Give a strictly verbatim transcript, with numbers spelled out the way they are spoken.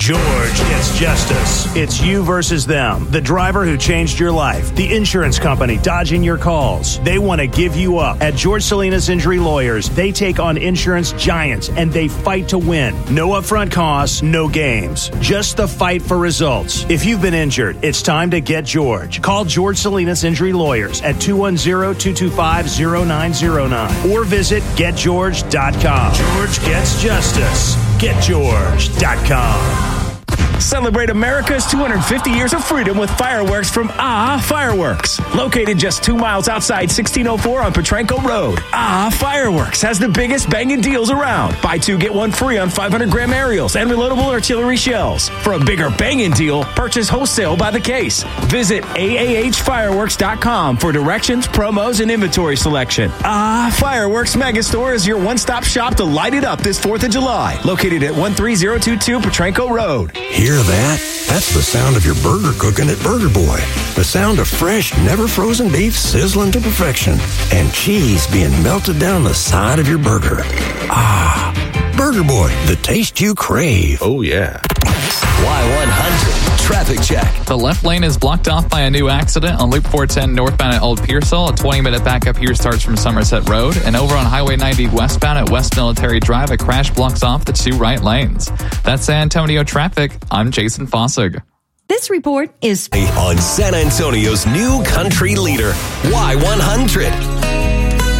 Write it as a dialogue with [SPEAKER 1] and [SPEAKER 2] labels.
[SPEAKER 1] George Gets Justice. It's you versus them. The driver who changed your life. The insurance company dodging your calls. They want to give you up. At George Salinas Injury Lawyers, they take on insurance giants and they fight to win. No upfront costs, no games. Just the fight for results. If you've been injured, it's time to get George. Call George Salinas Injury Lawyers at two one zero, two two five, zero nine zero nine or visit get george dot com. George Gets Justice. get george dot com.
[SPEAKER 2] Celebrate America's two hundred fifty years of freedom with fireworks from Ah Fireworks. Located just two miles outside sixteen oh four on Petranco Road. Ah Fireworks has the biggest banging deals around. Buy two, get one free on five hundred gram aerials and reloadable artillery shells. For a bigger banging deal, purchase wholesale by the case. Visit A A H fireworks dot com for directions, promos, and inventory selection. Ah Fireworks Megastore is your one-stop shop to light it up this fourth of July. Located at one three zero two two Petranco Road.
[SPEAKER 3] Hear that? That's the sound of your burger cooking at Burger Boy. The sound of fresh, never frozen beef sizzling to perfection and cheese being melted down the side of your burger. Ah, Burger Boy, the taste you crave.
[SPEAKER 4] Oh, yeah.
[SPEAKER 5] Y one hundred Traffic Check.
[SPEAKER 6] The left lane is blocked off by a new accident on Loop four ten northbound at Old Pearsall. A twenty-minute backup here starts from Somerset Road. And over on Highway ninety westbound at West Military Drive, a crash blocks off the two right lanes. That's San Antonio traffic. I'm Jason Fossig.
[SPEAKER 7] This report is
[SPEAKER 5] on San Antonio's new country leader, Y one hundred.